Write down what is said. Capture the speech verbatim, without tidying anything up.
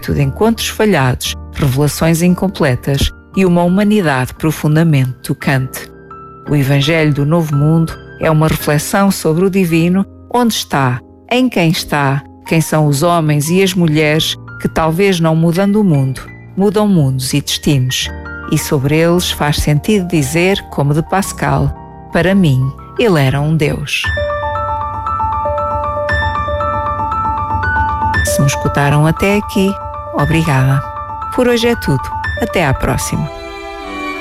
feito de encontros falhados, revelações incompletas e uma humanidade profundamente tocante. O Evangelho do Novo Mundo é uma reflexão sobre o divino, onde está, em quem está, quem são os homens e as mulheres que, talvez não mudando o mundo, mudam mundos e destinos. E sobre eles faz sentido dizer, como de Pascal, para mim, ele era um Deus. Se me escutaram até aqui, obrigada. Por hoje é tudo. Até à próxima.